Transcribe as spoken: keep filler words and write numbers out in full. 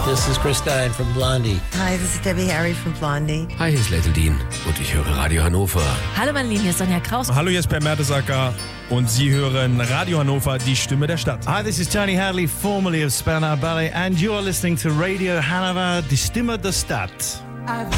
This is Chris Stein from Blondie. Hi, this is Debbie Harry from Blondie. Hi, hier ist Little Dean und ich höre Radio Hannover. Hallo meine Lieben, hier ist Sonja Kraus. Hallo, hier ist Per Mertesacker und Sie hören Radio Hannover, die Stimme der Stadt. Hi, this is Tony Hadley, formerly of Spandau Ballet, and you are listening to Radio Hanover, die Stimme der Stadt.